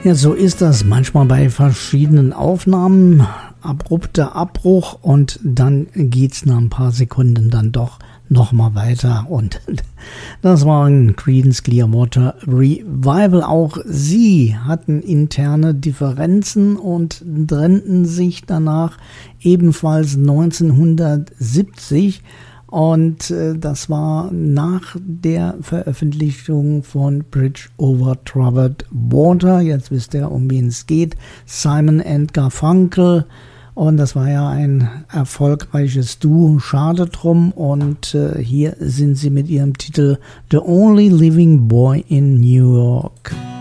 Ja, so ist das manchmal bei verschiedenen Aufnahmen. Abrupter Abbruch und dann geht's nach ein paar Sekunden dann doch nochmal weiter. Und das war ein Creedence Clearwater Revival. Auch sie hatten interne Differenzen und trennten sich danach ebenfalls 1970. Und das war nach der Veröffentlichung von Bridge over Troubled Water. Jetzt wisst ihr, um wen es geht. Simon and Garfunkel. Und das war ja ein erfolgreiches Duo. Schade drum. Und hier sind sie mit ihrem Titel The Only Living Boy in New York.